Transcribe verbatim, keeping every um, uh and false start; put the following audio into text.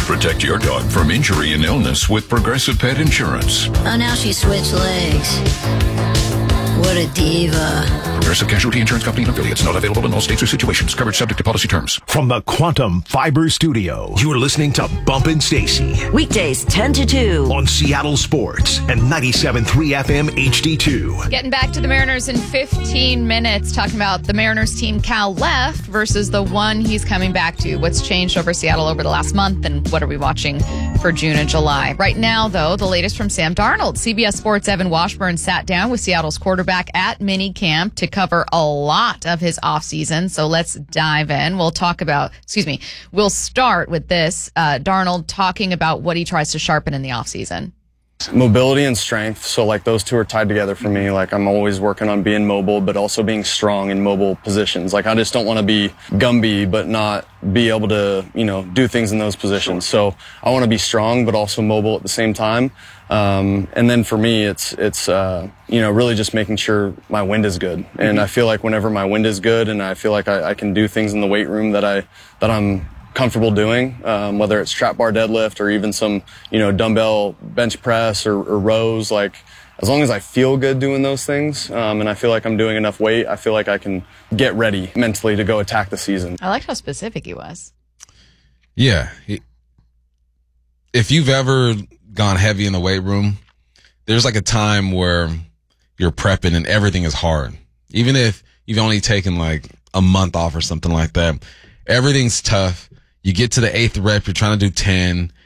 Protect your dog from injury and illness with Progressive Pet Insurance. Oh, now she switched legs. What a diva. Progressive Casualty Insurance Company and affiliates. Not available in all states or situations. Coverage subject to policy terms. From the Quantum Fiber Studio, you're listening to Bumpin' Stacy. Weekdays ten to two. On Seattle Sports and ninety-seven point three F M H D two. Getting back to the Mariners in fifteen minutes, talking about the Mariners team Cal left versus the one he's coming back to. What's changed over Seattle over the last month, and what are we watching for June and July? Right now, though, the latest from Sam Darnold. C B S Sports' Evan Washburn sat down with Seattle's quarterback at mini camp to cover a lot of his offseason. So let's dive in. We'll talk about, excuse me, we'll start with this. Uh, Darnold talking about what he tries to sharpen in the offseason. Mobility and strength. So like those two are tied together for me. Like I'm always working on being mobile, but also being strong in mobile positions. Like I just don't want to be Gumby, but not be able to, you know, do things in those positions. So I want to be strong, but also mobile at the same time. Um, and then for me, it's, it's, uh, you know, really just making sure my wind is good. And mm-hmm. I feel like whenever my wind is good and I feel like I, I can do things in the weight room that I, that I'm comfortable doing, um, whether it's trap bar deadlift or even some, you know, dumbbell bench press or, or rows, like as long as I feel good doing those things, um, and I feel like I'm doing enough weight, I feel like I can get ready mentally to go attack the season. I liked how specific he was. Yeah. He, if you've ever gone heavy in the weight room, there's like a time where you're prepping and everything is hard. Even if you've only taken like a month off or something like that, everything's tough. You get to the eighth rep, you're trying to do ten,